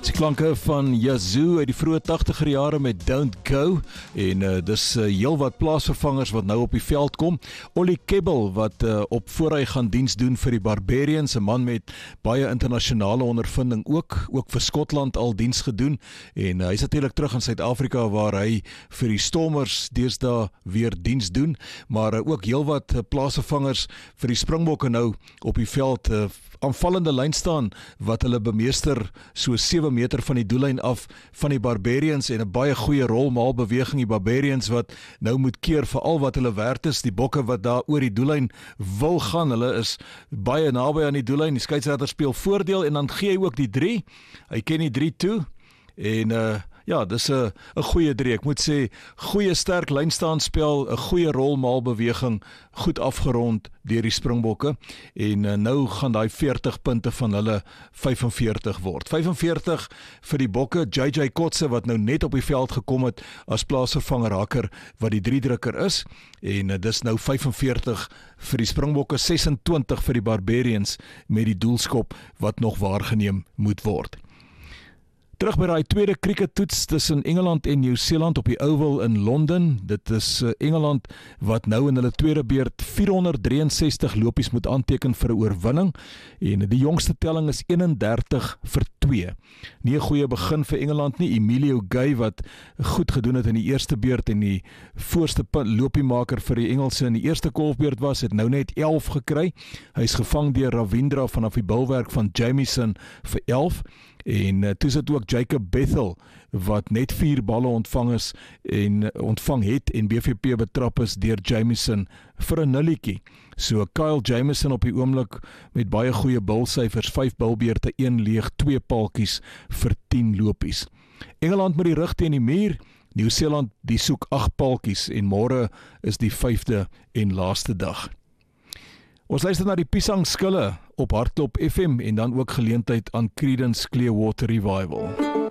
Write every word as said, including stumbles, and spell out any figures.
Die klanke van Yazoo uit die vroeë tagtiger jare met Don't Go en uh, dis uh, heel wat plaasvervangers wat nou op die veld kom. Ollie Kebbel wat uh, op voorhy gaan diens doen vir die Barbarians, 'n man met baie internasionale ondervinding ook, ook vir Skotland al diens gedoen en uh, hy is natuurlik terug in Suid-Afrika waar hy vir die Stormers deesdae weer diens doen, maar uh, ook heel wat uh, plaasvervangers vir die Springbokke nou op die veld uh, aanvallende lyn staan wat hulle bemeester so sewe meter van die doellyn af van die Barbarians en 'n baie goeie rolmaal beweging die Barbarians wat nou moet keer vir al wat hulle werd is, die bokke wat daar oor die doellyn wil gaan, hulle is baie naby aan die doellyn, die skeieregter speel voordeel en dan gee hy ook die drie, hy ken die drie toe en uh, ja, dis 'n 'n goeie drie. Ek moet sê, goeie sterk lynstaanspel, 'n goeie rolmaal beweging, goed afgerond deur die Springbokke en uh, nou gaan daai veertig punte van hulle vyf en veertig word. vyf en veertig vir die Bokke, J J Kotse wat nou net op die veld gekom het as plaasvervanger hakker wat die drie drukker is en uh, dis nou vyf en veertig vir die Springbokke, ses en twintig vir die Barbarians met die doelskop wat nog waargeneem moet word. Terug by die tweede crickettoets tussen Engeland en Nieu-Seeland op die Oval in Londen. Dit is Engeland wat nou in hulle tweede beurt vierhonderd drieënsestig lopies moet aanteken vir 'n oorwinning en die jongste telling is eenendertig vir twee. Nie 'n goeie begin vir Engeland nie. Emilio Gay wat goed gedoen het in die eerste beurt en die voorste lopiemaker vir die Engelse in die eerste kolfbeurt was, het nou net elf gekry. Hy is gevang deur Ravindra vanaf die bulwerk van Jamieson vir elf. En uh, toe sit ook Jacob Bethel wat net vier balle ontvang is en uh, ontvang het en B V P betrap is deur Jamieson vir 'n nulletjie. So Kyle Jamieson op die oomblik met baie goeie bulsyfers, vyf bulbeurte, een leeg, twee paltjies vir tien lopies. Engeland met die rug teen die muur, Nieu-Seeland die soek agt paltjies en môre is die vyfde en laaste dag. Ons luister na die Pisang Skille op Hartklop F M en dan ook geleentheid aan Creedence Clearwater Revival.